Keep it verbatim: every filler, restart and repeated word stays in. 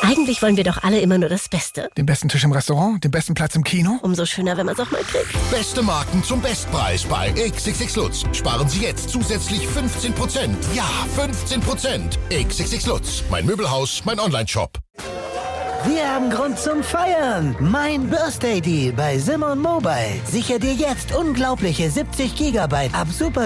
Eigentlich wollen wir doch alle immer nur das Beste. Den besten Tisch im Restaurant, den besten Platz im Kino. Umso schöner, wenn man es auch mal kriegt. Beste Marken zum Bestpreis bei X X X Lutz. Sparen Sie jetzt zusätzlich fünfzehn Prozent. Ja, fünfzehn Prozent. X X X Lutz. Mein Möbelhaus, mein Online-Shop. Wir haben Grund zum Feiern. Mein Birthday Deal bei Simon Mobile. Sicher dir jetzt unglaubliche siebzig Gigabyte ab super